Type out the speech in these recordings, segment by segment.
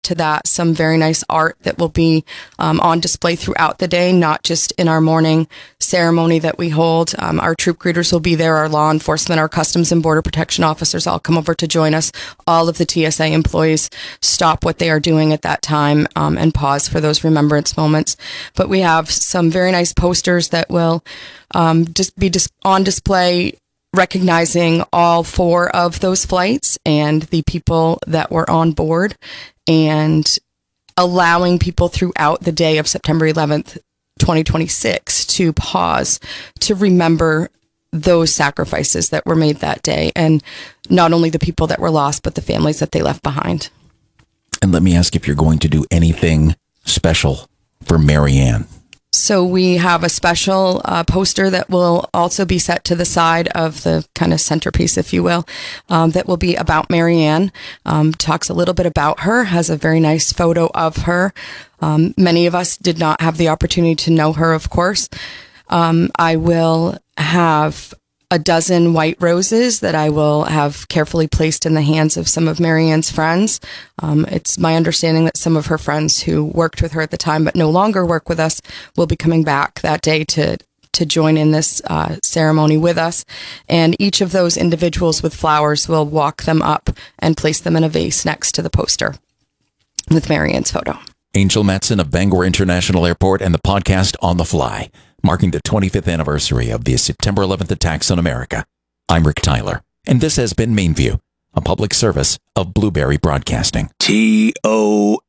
to that, some very nice art that will be on display throughout the day, not just in our morning ceremony that we hold. Our troop greeters will be there, our law enforcement, our Customs and Border Protection officers all come over to join us. All of the TSA employees stop what they are doing at that time and pause for those remembrance moments. But we have some very nice posters that will just be on display, recognizing all 4 of those flights and the people that were on board, and allowing people throughout the day of September 11th, 2026 to pause to remember those sacrifices that were made that day, and not only the people that were lost, but the families that they left behind. And let me ask if you're going to do anything special for Marianne. So we have a special poster that will also be set to the side of the kind of centerpiece, if you will, that will be about Marianne. Talks a little bit about her, has a very nice photo of her. Many of us did not have the opportunity to know her, of course. I will have a dozen white roses that I will have carefully placed in the hands of some of Marianne's friends. It's my understanding that some of her friends who worked with her at the time but no longer work with us will be coming back that day to join in this ceremony with us. And each of those individuals with flowers will walk them up and place them in a vase next to the poster with Marianne's photo. Angel Matson of Bangor International Airport and the podcast On the Fly, marking the 25th anniversary of the September 11th attacks on America. I'm Rick Tyler, and this has been Mainview, a public service of Blueberry Broadcasting. T-O.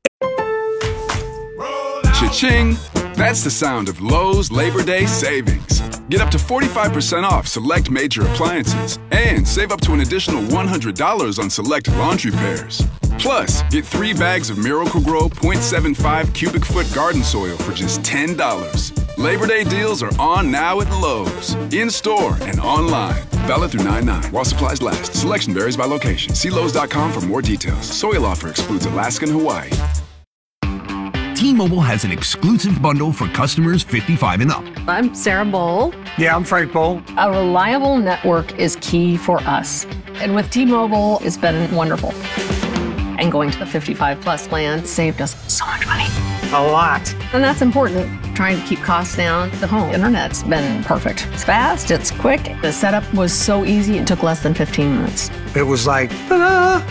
Cha-ching! That's the sound of Lowe's Labor Day savings. Get up to 45% off select major appliances and save up to an additional $100 on select laundry pairs. Plus, get 3 bags of Miracle-Gro 0.75 cubic foot garden soil for just $10. Labor Day deals are on now at Lowe's, in-store and online. Valid through 9/9 while supplies last. Selection varies by location. See Lowe's.com for more details. Soil offer excludes Alaska and Hawaii. T-Mobile has an exclusive bundle for customers 55 and up. I'm Sarah Bowl. Yeah, I'm Frank Bowl. A reliable network is key for us. And with T-Mobile, it's been wonderful. And going to the 55 plus plan saved us so much money. A lot. And that's important. Trying to keep costs down. The home internet's been perfect. It's fast, it's quick. The setup was so easy, it took less than 15 minutes. It was like, ta-da!